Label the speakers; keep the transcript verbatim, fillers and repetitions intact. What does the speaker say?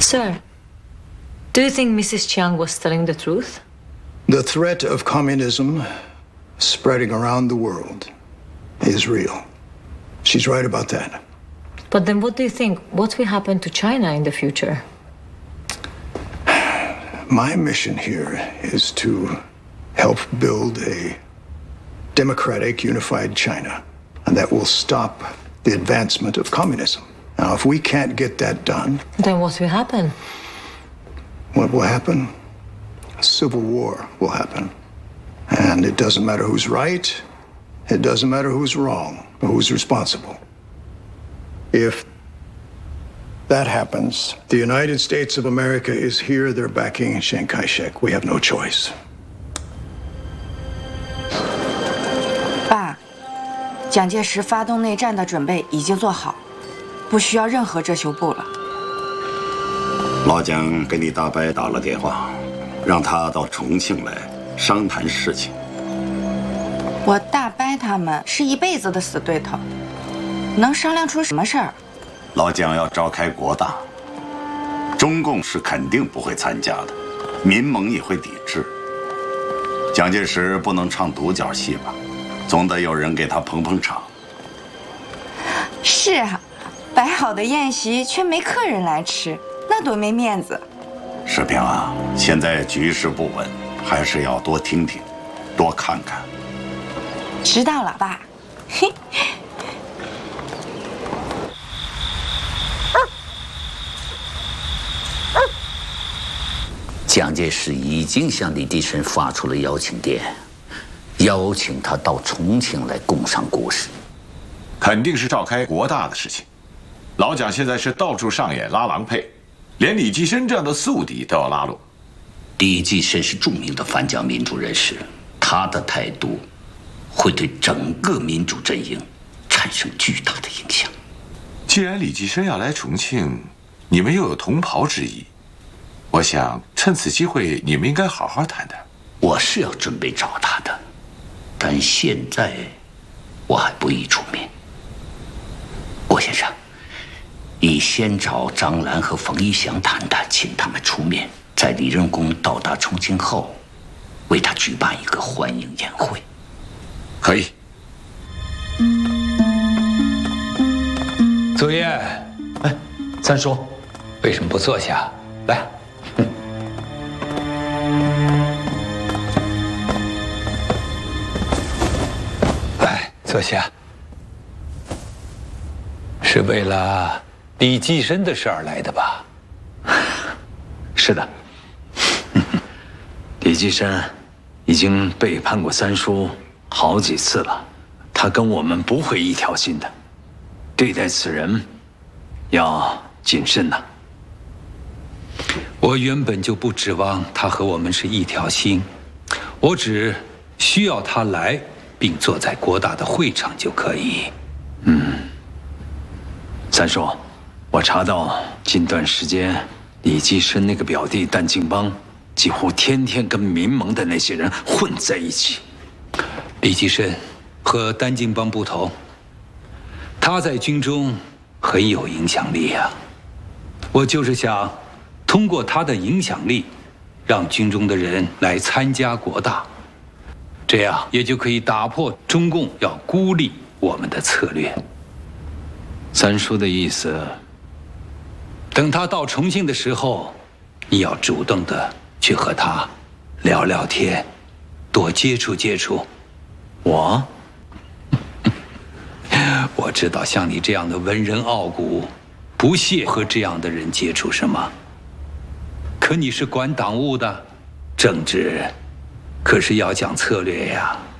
Speaker 1: Sir, do you think Missus Chiang was telling the truth?
Speaker 2: The threat of communism spreading around the world is real. She's right about that.
Speaker 1: But then what do you think? What will happen to China in the future?
Speaker 2: My mission here is to help build a democratic, unified China, and that will stop the advancement of communism. Now, if we can't get that done...
Speaker 1: Then what will happen?
Speaker 2: What will happen? A civil war will happen. And it doesn't matter who's right, it doesn't matter who's wrong, or who's responsible. If that happens, the United States of America is here, they're backing Chiang Kai-shek. We have no choice.
Speaker 3: 爸，蒋介石发动内战的准备已经做好，不需要任何遮羞布了。
Speaker 4: 老蒋给你大伯打了电话，让他到重庆来商谈事情。
Speaker 3: 我大伯他们是一辈子的死对头，能商量出什么事儿？
Speaker 4: 老蒋要召开国大，中共是肯定不会参加的，民盟也会抵制。蒋介石不能唱独角戏吧？总得有人给他捧捧场。
Speaker 3: 是啊，摆好的宴席却没客人来吃，那多没面子。
Speaker 4: 世平啊，现在局势不稳，还是要多听听，多看看。
Speaker 3: 知道了，爸。嘿。
Speaker 5: 蒋介石已经向李济深发出了邀请电，邀请他到重庆来共商国事。
Speaker 6: 肯定是召开国大的事情。老蒋现在是到处上演拉郎配，连李济深这样的宿敌都要拉拢。
Speaker 5: 李济深是著名的反蒋民主人士，他的态度会对整个民主阵营产生巨大的影响。
Speaker 6: 既然李济深要来重庆，你们又有同袍之谊，我想趁此机会，你们应该好好谈谈。
Speaker 5: 我是要准备找他的，但现在我还不宜出面。郭先生，你先找张澜和冯一祥谈谈，请他们出面，在李任公到达重庆后，为他举办一个欢迎宴会。
Speaker 6: 可以。
Speaker 7: 祖爷，哎，三叔，为什么不坐下？来。来，坐下。是为了李济深的事儿来的吧？
Speaker 8: 是的。李济深已经背叛过三叔好几次了，他跟我们不会一条心的，对待此人要谨慎呐。
Speaker 7: 我原本就不指望他和我们是一条心，我只需要他来，并坐在国大的会场就可以。
Speaker 8: 嗯，三叔，我查到近段时间李济深那个表弟单敬邦几乎天天跟民盟的那些人混在一起。
Speaker 7: 李济深和单敬邦不同，他在军中很有影响力啊。我就是想通过他的影响力，让军中的人来参加国大，这样也就可以打破中共要孤立我们的策略。
Speaker 8: 三叔的意思，
Speaker 7: 等他到重庆的时候，你要主动的去和他聊聊天，多接触接触。
Speaker 8: 我，
Speaker 7: 我知道像你这样的文人傲骨，不屑和这样的人接触什么。可你是管党务的，政治可是要讲策略呀。